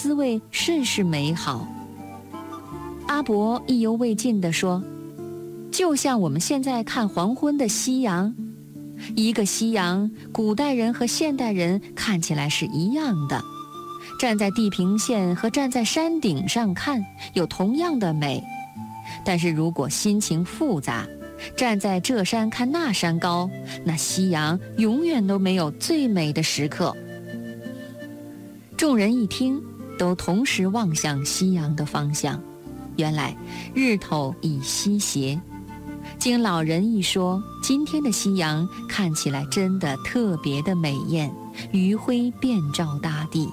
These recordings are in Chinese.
滋味甚是美好。阿伯意犹未尽地说，就像我们现在看黄昏的夕阳，一个夕阳，古代人和现代人看起来是一样的，站在地平线和站在山顶上看有同样的美，但是如果心情复杂，站在这山看那山高，那夕阳永远都没有最美的时刻。众人一听，都同时望向夕阳的方向，原来日头已西斜。经老人一说，今天的夕阳看起来真的特别的美艳，余晖遍照大地。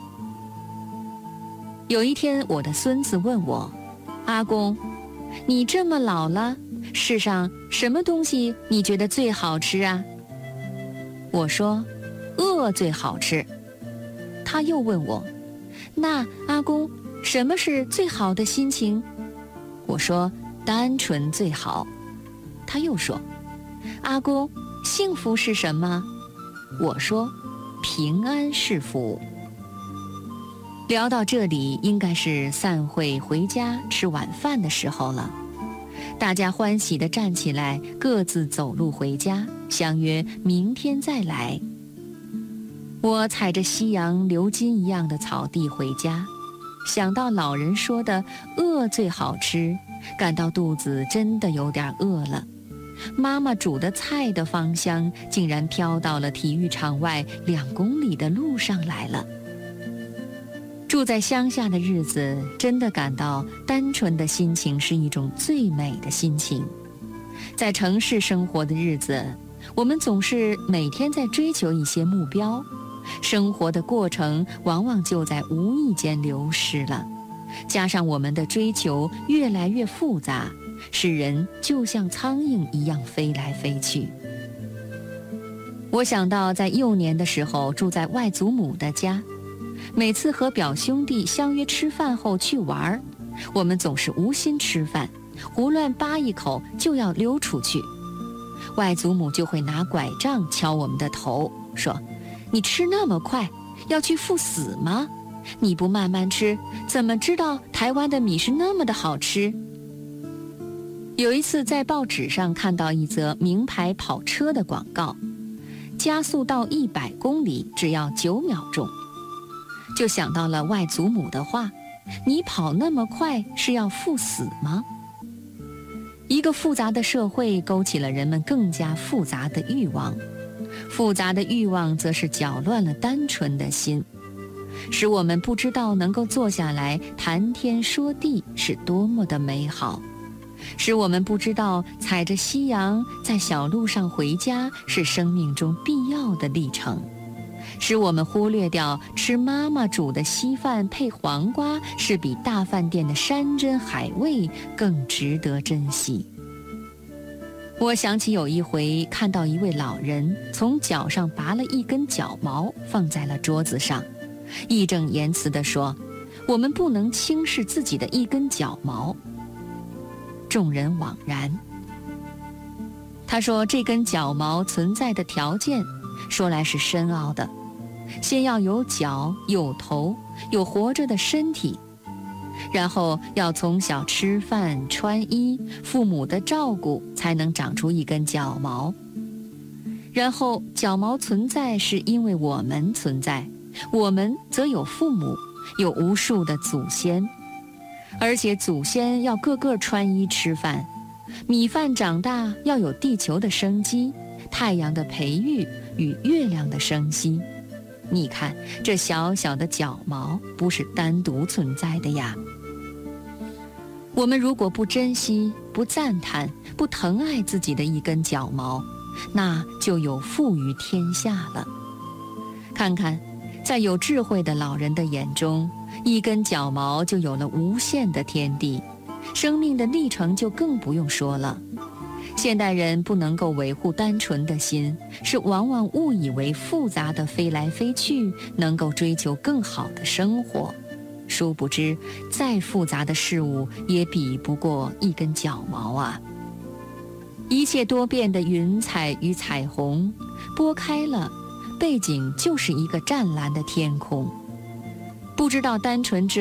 有一天，我的孙子问我，阿公，你这么老了，世上什么东西你觉得最好吃啊？我说，鹅最好吃。他又问我，那阿公，什么是最好的心情？我说，单纯最好。他又说，阿公，幸福是什么？我说，平安是福。聊到这里，应该是散会回家吃晚饭的时候了。大家欢喜地站起来，各自走路回家，相约明天再来。我踩着夕阳流金一样的草地回家，想到老人说的鹅最好吃，感到肚子真的有点饿了。妈妈煮的菜的芳香竟然飘到了体育场外2公里的路上来了。住在乡下的日子，真的感到单纯的心情是一种最美的心情。在城市生活的日子，我们总是每天在追求一些目标，生活的过程往往就在无意间流失了。加上我们的追求越来越复杂，使人就像苍蝇一样飞来飞去。我想到在幼年的时候住在外祖母的家，每次和表兄弟相约吃饭后去玩，我们总是无心吃饭，胡乱扒一口就要溜出去。外祖母就会拿拐杖敲我们的头，说，你吃那么快，要去赴死吗？你不慢慢吃，怎么知道台湾的米是那么的好吃？有一次在报纸上看到一则名牌跑车的广告，加速到100公里只要9秒钟，就想到了外祖母的话，你跑那么快是要赴死吗？一个复杂的社会勾起了人们更加复杂的欲望，复杂的欲望则是搅乱了单纯的心，使我们不知道能够坐下来谈天说地是多么的美好，使我们不知道踩着夕阳在小路上回家是生命中必要的历程，使我们忽略掉吃妈妈煮的稀饭配黄瓜是比大饭店的山珍海味更值得珍惜。我想起有一回看到一位老人从脚上拔了一根脚毛放在了桌子上，义正言辞地说，我们不能轻视自己的一根脚毛。众人惘然。他说，这根脚毛存在的条件说来是深奥的，先要有脚有头有活着的身体，然后要从小吃饭穿衣，父母的照顾才能长出一根脚毛，然后脚毛存在是因为我们存在，我们则有父母，有无数的祖先，而且祖先要个个穿衣吃饭，米饭长大要有地球的生机，太阳的培育与月亮的生息。你看，这小小的脚毛不是单独存在的呀。我们如果不珍惜、不赞叹、不疼爱自己的一根脚毛，那就有负于天下了。看看，在有智慧的老人的眼中，一根脚毛就有了无限的天地，生命的历程就更不用说了。现代人不能够维护单纯的心，是往往误以为复杂的飞来飞去能够追求更好的生活，殊不知再复杂的事物也比不过一根脚毛啊。一切多变的云彩与彩虹，拨开了，背景就是一个湛蓝的天空。不知道单纯之